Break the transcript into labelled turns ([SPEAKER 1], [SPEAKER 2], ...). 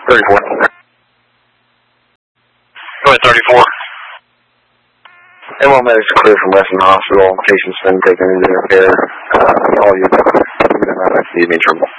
[SPEAKER 1] 34. Go ahead, 34.
[SPEAKER 2] M1 medics clear from Weston Hospital. Patient's been taken into their care. All units, ICU, in trouble.